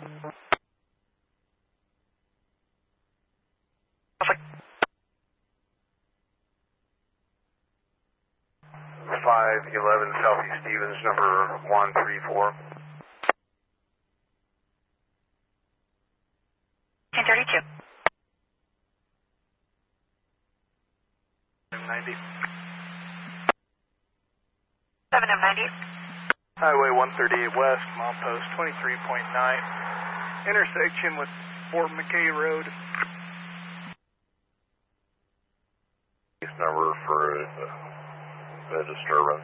Perfect. 511 Southeast Stevens, number 134. 1032. 90. 7M90. Highway 138 West, mile post 23.9. Intersection with Fort McKay Road. Number for the disturbance.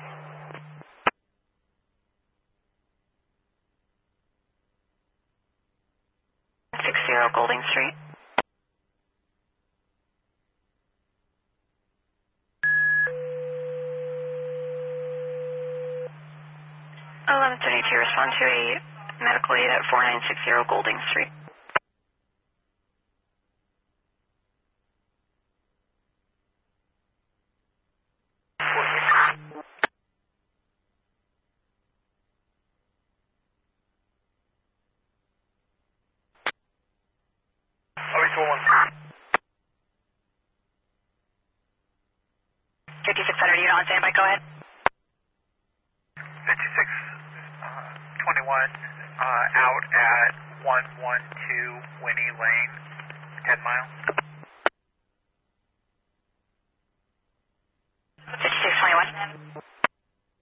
60 Golding Street. 1132, respond to a medical aid at 4960 Golding Street. RV-21. 5600, you on standby, go ahead. 5621 out at 112 Winnie Lane, 10 mile. 5621.